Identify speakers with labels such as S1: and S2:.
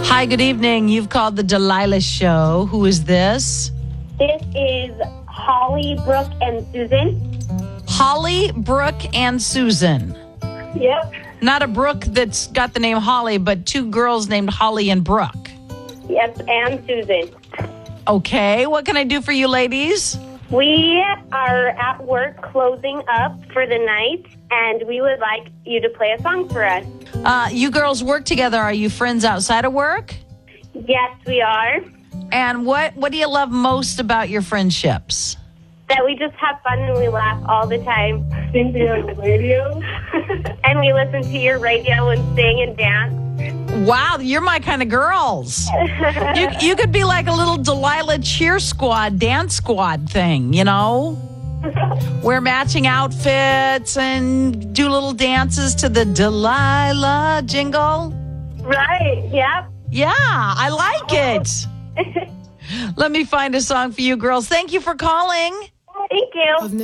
S1: Hi, good evening. You've called the Delilah Show. Who is this?
S2: This is Holly, Brooke, and Susan.
S1: Holly, Brooke, and Susan.
S2: Yep.
S1: Not a Brooke that's got the name Holly, but two girls named Holly and Brooke.
S2: Yep, and Susan.
S1: Okay, what can I do for you ladies?
S2: We are at work closing up for the night, and we would like you to play a song for us.
S1: You girls work together. Are you friends outside of work?
S2: Yes, we are.
S1: And what do you love most about your friendships?
S2: That we just have fun and we laugh all the time. Sing to your radio. And we listen to your radio and sing and dance.
S1: Wow, you're my kind of girls. You could be like a little Delilah cheer squad, dance squad thing, you know? Wear matching outfits and do little dances to the Delilah jingle.
S2: Right, yep.
S1: Yeah, I like it. Let me find a song for you girls. Thank you for calling.
S2: Thank you.